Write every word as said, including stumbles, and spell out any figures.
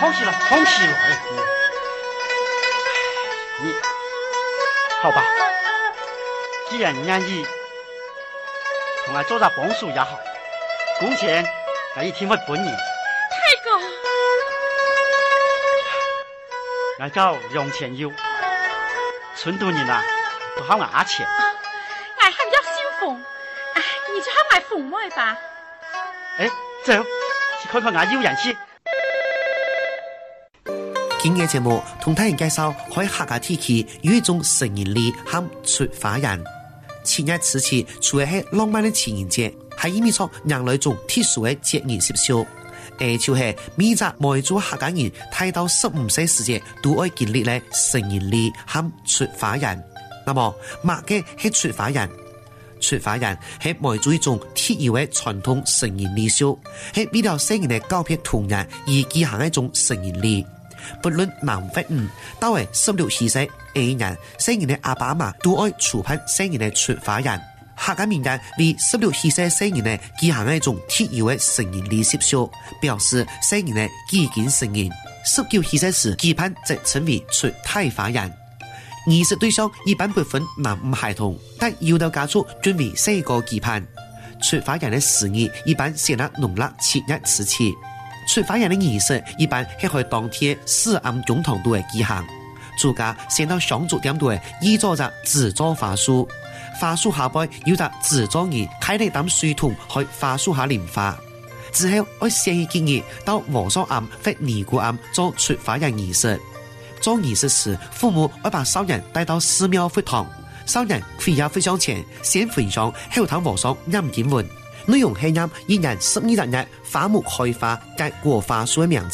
放起来，放起来！你，好吧，既然你愿意，同来做下帮手也好，工钱我一定会本你。 太哥， 我叫杨千佑，成都人啊，都喊我阿钱。 俺还叫姓冯，哎，你就喊俺冯妹吧。 哎，走，去看看俺有人气。 今日節目同大家介紹喺客家地區有一種成人禮和出發人。前日此次除咗係浪漫的情人節，係意味著人類種特殊嘅節日習俗。誒，就係每隻每組客家人睇到十五歲時節都愛經歷咧成人禮和出發人。那麼乜嘅係出發人？出發人係每組一種特有嘅傳統成人禮俗，係為了成人嘅告別童年而舉行一種成人禮。不論男或女，到係十六七歲 A 人，成人嘅阿爸阿媽都愛處判成人嘅出發人。客家民間為十六七歲成人嘅舉行一種特有嘅成人禮習俗，表示成人嘅已經成人。十九七歲時舉判則稱為出太發人。儀式對象一般不分男女孩童，但有到家族準備四個舉判。出發人嘅時日一般寫喺農曆七月十七。出發人的儀式一般係喺當天四暗中堂度嘅舉行，主家先到上足點度嘅依做隻紙裝花束，花束下邊有隻紙裝人開嚟擔水桶去花束下淋花，之後愛先去建議到和尚庵或尼姑庵做出發人儀式。做儀式時，父母愛把少人帶到寺廟佛堂，少人跪下佛像前先焚香，後頭和尚念經文。內容係念一人十二日日花木開花結果花樹嘅名字。